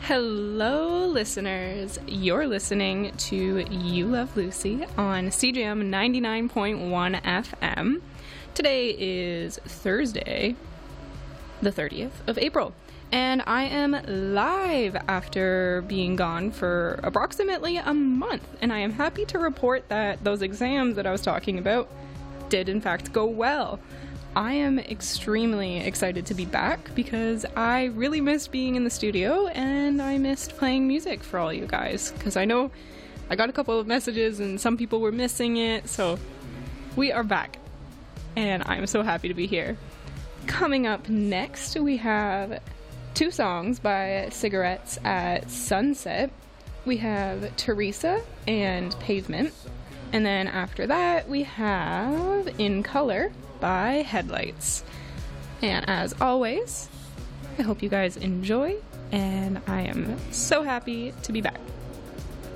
Hello, listeners. You're listening to You Love Lucy on CJM 99.1 FM. Today is Thursday, the 30th of April, and I am live after being gone for approximately a month, and I am happy to report that those exams that I was talking about did in fact go well. I am extremely excited to be back because I really missed being in the studio and I missed playing music for all you guys, because I know I got a couple of messages and some people were missing it, so we are back and I'm so happy to be here. Coming up next, we have two songs by Cigarettes at Sunset. We have Teresa and Pavement, and then after that we have In Color by Headlights. And as always, I hope you guys enjoy, and I am so happy to be back.